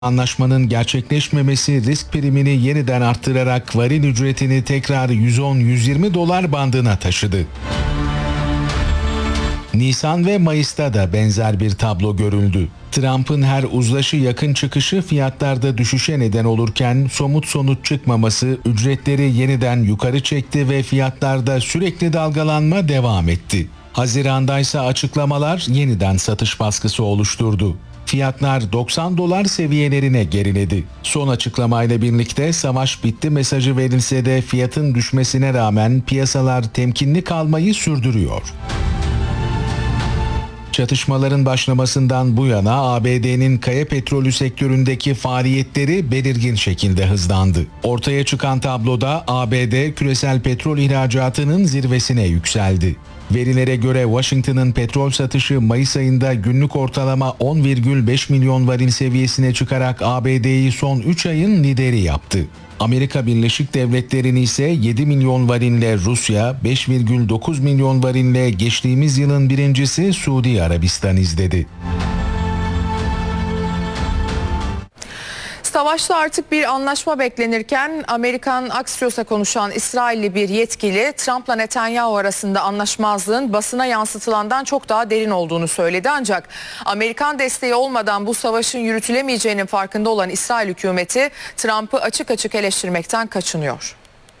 Anlaşmanın gerçekleşmemesi risk primini yeniden arttırarak varil ücretini tekrar $110-120 bandına taşıdı. Nisan ve Mayıs'ta da benzer bir tablo görüldü. Trump'ın her uzlaşı yakın çıkışı fiyatlarda düşüşe neden olurken somut sonuç çıkmaması ücretleri yeniden yukarı çekti ve fiyatlarda sürekli dalgalanma devam etti. Haziran'da ise açıklamalar yeniden satış baskısı oluşturdu. Fiyatlar $90 seviyelerine geriledi. Son açıklamayla birlikte savaş bitti mesajı verilse de fiyatın düşmesine rağmen piyasalar temkinli kalmayı sürdürüyor. Çatışmaların başlamasından bu yana ABD'nin kaya petrolü sektöründeki faaliyetleri belirgin şekilde hızlandı. Ortaya çıkan tabloda ABD küresel petrol ihracatının zirvesine yükseldi. Verilere göre Washington'ın petrol satışı Mayıs ayında günlük ortalama 10,5 milyon varil seviyesine çıkarak ABD'yi son 3 ayın lideri yaptı. Amerika Birleşik Devletleri'ni ise 7 milyon varille Rusya, 5,9 milyon varille geçtiğimiz yılın birincisi Suudi Arabistan izledi. Savaşta artık bir anlaşma beklenirken Amerikan Axios'a konuşan İsrailli bir yetkili Trump'la Netanyahu arasında anlaşmazlığın basına yansıtılandan çok daha derin olduğunu söyledi. Ancak Amerikan desteği olmadan bu savaşın yürütülemeyeceğinin farkında olan İsrail hükümeti Trump'ı açık açık eleştirmekten kaçınıyor.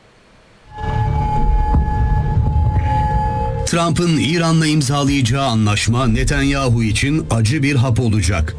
Trump'ın İran'la imzalayacağı anlaşma Netanyahu için acı bir hap olacak.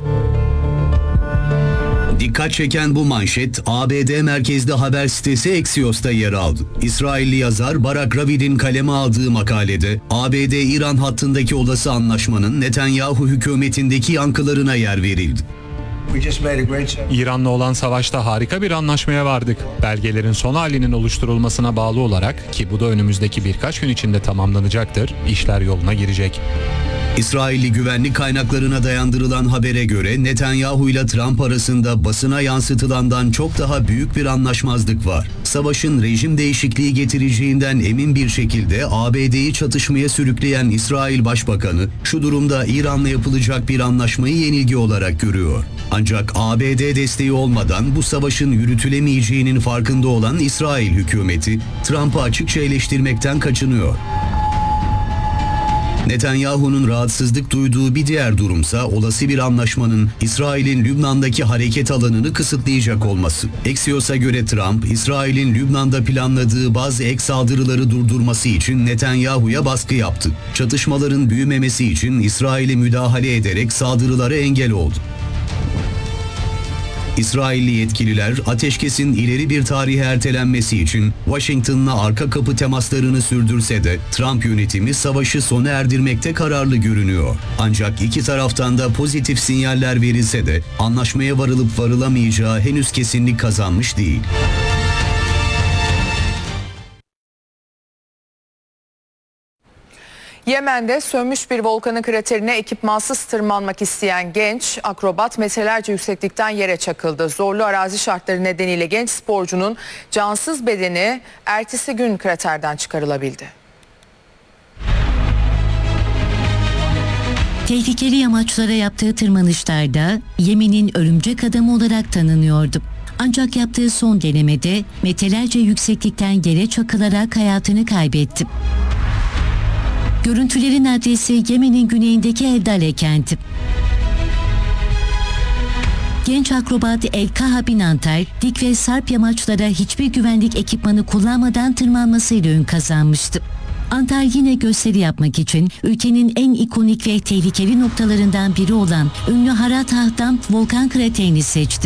Dikkat çeken bu manşet ABD merkezli haber sitesi Axios'ta yer aldı. İsrailli yazar Barak Ravid'in kaleme aldığı makalede ABD-İran hattındaki olası anlaşmanın Netanyahu hükümetindeki yankılarına yer verildi. İran'la olan savaşta harika bir anlaşmaya vardık. Belgelerin son halinin oluşturulmasına bağlı olarak ki bu da önümüzdeki birkaç gün içinde tamamlanacaktır, işler yoluna girecek. İsrailli güvenlik kaynaklarına dayandırılan habere göre Netanyahu ile Trump arasında basına yansıtılandan çok daha büyük bir anlaşmazlık var. Savaşın rejim değişikliği getireceğinden emin bir şekilde ABD'yi çatışmaya sürükleyen İsrail Başbakanı şu durumda İran'la yapılacak bir anlaşmayı yenilgi olarak görüyor. Ancak ABD desteği olmadan bu savaşın yürütülemeyeceğinin farkında olan İsrail hükümeti Trump'ı açıkça eleştirmekten kaçınıyor. Netanyahu'nun rahatsızlık duyduğu bir diğer durumsa olası bir anlaşmanın İsrail'in Lübnan'daki hareket alanını kısıtlayacak olması. Axios'a göre Trump, İsrail'in Lübnan'da planladığı bazı ek saldırıları durdurması için Netanyahu'ya baskı yaptı. Çatışmaların büyümemesi için İsrail'e müdahale ederek saldırılara engel oldu. İsrailli yetkililer ateşkesin ileri bir tarihe ertelenmesi için Washington'la arka kapı temaslarını sürdürse de Trump yönetimi savaşı sona erdirmekte kararlı görünüyor. Ancak iki taraftan da pozitif sinyaller verilse de anlaşmaya varılıp varılamayacağı henüz kesinlik kazanmış değil. Yemen'de sönmüş bir volkanın kraterine ekipmansız tırmanmak isteyen genç akrobat metrelerce yükseklikten yere çakıldı. Zorlu arazi şartları nedeniyle genç sporcunun cansız bedeni ertesi gün kraterden çıkarılabildi. Tehlikeli yamaçlara yaptığı tırmanışlarda Yemen'in örümcek adamı olarak tanınıyordu. Ancak yaptığı son denemede metrelerce yükseklikten yere çakılarak hayatını kaybetti. Görüntülerin adresi Yemen'in güneyindeki Evdale kenti. Genç akrobat El Kaha bin Antar, dik ve sarp yamaçlara hiçbir güvenlik ekipmanı kullanmadan tırmanmasıyla ün kazanmıştı. Antar yine gösteri yapmak için ülkenin en ikonik ve tehlikeli noktalarından biri olan ünlü Harat Hahdam volkan kraterini seçti.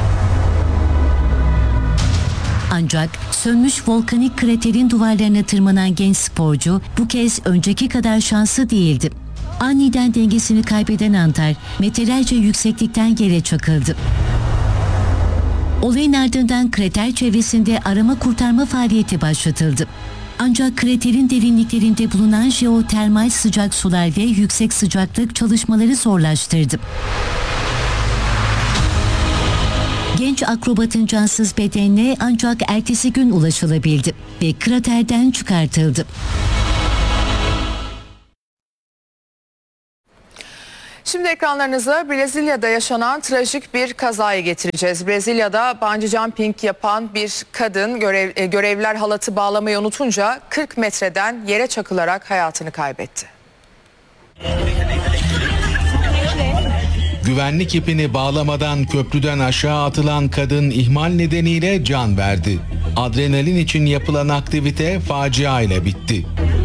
Ancak sönmüş volkanik kraterin duvarlarına tırmanan genç sporcu bu kez önceki kadar şanslı değildi. Aniden dengesini kaybeden Antar metrelerce yükseklikten yere çakıldı. Olayın ardından krater çevresinde arama kurtarma faaliyeti başlatıldı. Ancak kraterin derinliklerinde bulunan jeotermal sıcak sular ve yüksek sıcaklık çalışmaları zorlaştırdı. Genç akrobatın cansız bedenine ancak ertesi gün ulaşılabildi ve kraterden çıkartıldı. Şimdi ekranlarınıza Brezilya'da yaşanan trajik bir kazayı getireceğiz. Brezilya'da bungee jumping yapan bir kadın görevliler halatı bağlamayı unutunca 40 metreden yere çakılarak hayatını kaybetti. Güvenlik ipini bağlamadan köprüden aşağı atılan kadın ihmal nedeniyle can verdi. Adrenalin için yapılan aktivite facia ile bitti.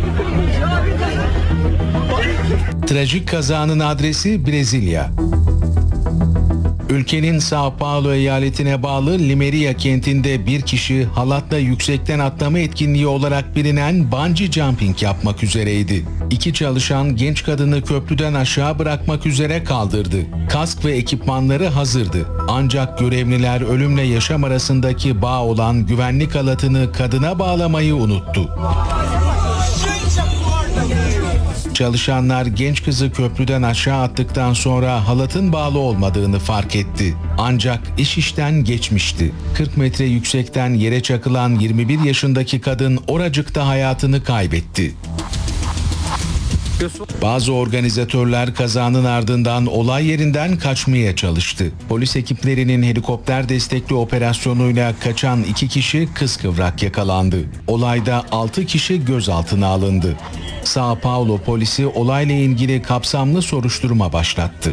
Trajik kazanın adresi Brezilya. Ülkenin São Paulo eyaletine bağlı Limeria kentinde bir kişi halatla yüksekten atlama etkinliği olarak bilinen bungee jumping yapmak üzereydi. İki çalışan genç kadını köprüden aşağı bırakmak üzere kaldırdı. Kask ve ekipmanları hazırdı. Ancak görevliler ölümle yaşam arasındaki bağ olan güvenlik halatını kadına bağlamayı unuttu. Çalışanlar genç kızı köprüden aşağı attıktan sonra halatın bağlı olmadığını fark etti. Ancak iş işten geçmişti. 40 metre yüksekten yere çakılan 21 yaşındaki kadın oracıkta hayatını kaybetti. Bazı organizatörler kazanın ardından olay yerinden kaçmaya çalıştı. Polis ekiplerinin helikopter destekli operasyonuyla kaçan 2 kişi kıskıvrak yakalandı. Olayda 6 kişi gözaltına alındı. São Paulo polisi olayla ilgili kapsamlı soruşturma başlattı.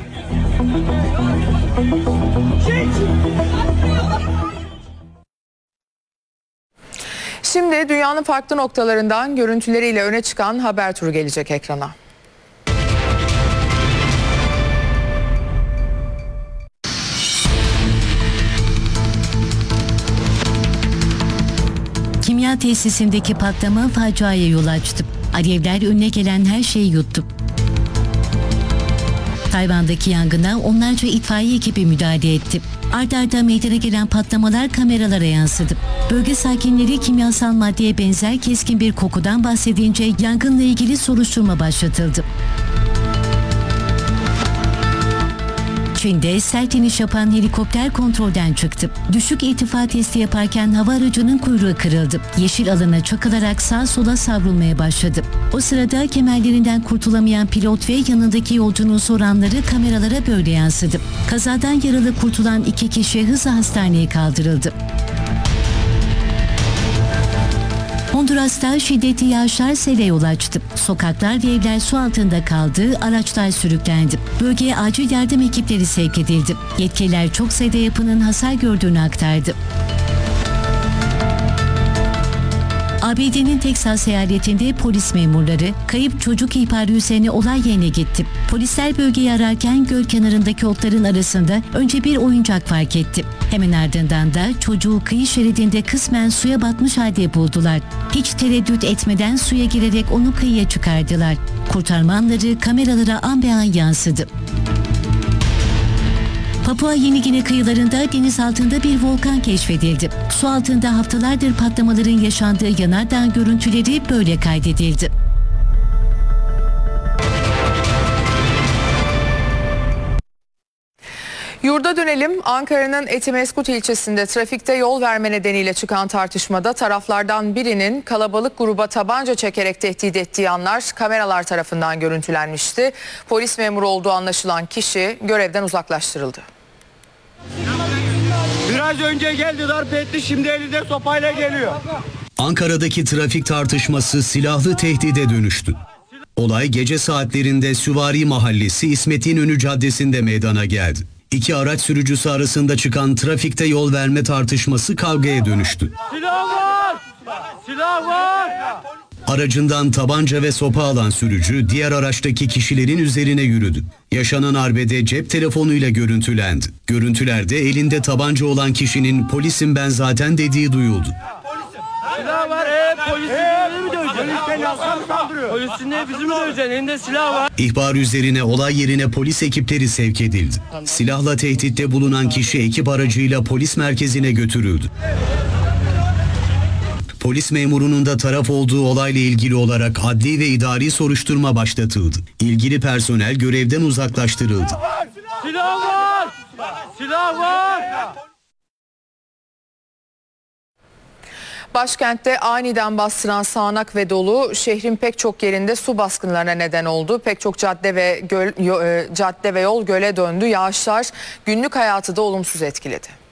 Şimdi dünyanın farklı noktalarından görüntüleriyle öne çıkan haber turu gelecek ekrana. Kimya tesisindeki patlama faciaya yol açtı. Alevler önüne gelen her şeyi yuttu. Tayvan'daki yangına onlarca itfaiye ekibi müdahale etti. Art arda meydana gelen patlamalar kameralara yansıdı. Bölge sakinleri kimyasal maddeye benzer keskin bir kokudan bahsedince yangınla ilgili soruşturma başlatıldı. Çin'de sert iniş yapan helikopter kontrolden çıktı. Düşük irtifa testi yaparken hava aracının kuyruğu kırıldı. Yeşil alana çakılarak sağa sola savrulmaya başladı. O sırada kemerlerinden kurtulamayan pilot ve yanındaki yolcunun soranları kameralara böyle yansıdı. Kazadan yaralı kurtulan 2 kişi hızla hastaneye kaldırıldı. Honduras'ta şiddetli yağışlar sele yol açtı. Sokaklar ve evler su altında kaldı, araçlar sürüklendi. Bölgeye acil yardım ekipleri sevk edildi. Yetkililer çok sayıda yapının hasar gördüğünü aktardı. ABD'nin Teksas eyaletinde polis memurları kayıp çocuk ihbarı üzerine olay yerine gitti. Polisler bölgeyi ararken göl kenarındaki otların arasında önce bir oyuncak fark etti. Hemen ardından da çocuğu kıyı şeridinde kısmen suya batmış halde buldular. Hiç tereddüt etmeden suya girerek onu kıyıya çıkardılar. Kurtarma anları kameralara an be an yansıdı. Papua Yeni Gine kıyılarında deniz altında bir volkan keşfedildi. Su altında haftalardır patlamaların yaşandığı yanardağ görüntüleri böyle kaydedildi. Yurda dönelim. Ankara'nın Etimeskut ilçesinde trafikte yol verme nedeniyle çıkan tartışmada taraflardan birinin kalabalık gruba tabanca çekerek tehdit ettiği anlar kameralar tarafından görüntülenmişti. Polis memuru olduğu anlaşılan kişi görevden uzaklaştırıldı. Biraz önce geldi, darp etti, şimdi elinde sopayla geliyor. Ankara'daki trafik tartışması silahlı tehdide dönüştü. Olay gece saatlerinde Süvari Mahallesi İsmet İnönü Caddesi'nde meydana geldi. İki araç sürücüsü arasında çıkan trafikte yol verme tartışması kavgaya dönüştü. Silah var! Silah var! Aracından tabanca ve sopa alan sürücü diğer araçtaki kişilerin üzerine yürüdü. Yaşanan arbede cep telefonuyla görüntülendi. Görüntülerde elinde tabanca olan kişinin "polisim ben zaten" dediği duyuldu. Silah var, polisin mi döveceksin? Polisin ne bizi mi döveceksin? Elinde silah var. İhbar üzerine olay yerine polis ekipleri sevk edildi. Silahla tehditte bulunan kişi ekip aracıyla polis merkezine götürüldü. Polis memurunun da taraf olduğu olayla ilgili olarak adli ve idari soruşturma başlatıldı. İlgili personel görevden uzaklaştırıldı. Silah var! Silah var! Başkentte aniden bastıran sağanak ve dolu şehrin pek çok yerinde su baskınlarına neden oldu. Pek çok cadde ve yol göle döndü. Yağışlar günlük hayatı da olumsuz etkiledi.